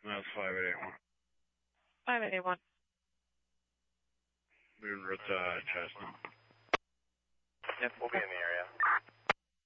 That's 5881. 5881. Moving route Chestnut. Yep, we'll be in the area.